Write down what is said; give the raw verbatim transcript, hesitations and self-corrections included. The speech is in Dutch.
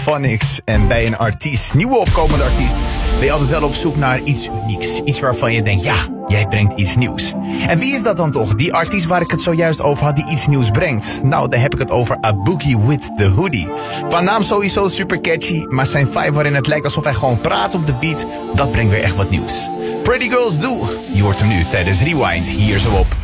Phonics. En bij een artiest, nieuwe opkomende artiest, ben je altijd wel op zoek naar iets unieks. Iets waarvan je denkt, ja, jij brengt iets nieuws. En wie is dat dan toch? Die artiest waar ik het zojuist over had, die iets nieuws brengt. Nou, daar heb ik het over A Boogie with the Hoodie. Qua naam sowieso super catchy, maar zijn vibe waarin het lijkt alsof hij gewoon praat op de beat, dat brengt weer echt wat nieuws. Pretty Girls Do. Je hoort hem nu tijdens Rewind hier zo op